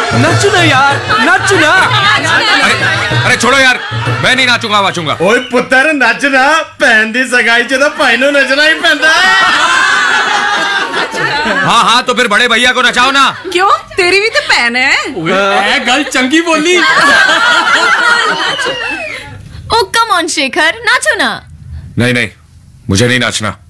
नचो ना यार, नचो ना। अरे छोड़ो यार, मैं नहीं नाचूंगा वाचूंगा। ओए पुत्र नचना, भैन दी सगाई च तो भाई नूं नचना ही पैंदा। हाँ हाँ, तो फिर बड़े भैया को नचाओ ना। क्यों, तेरी भी तो भैन है। ए गल चंगी बोली। ओ कम ऑन शेखर, नाचो ना। नहीं नहीं, मुझे नहीं नाचना।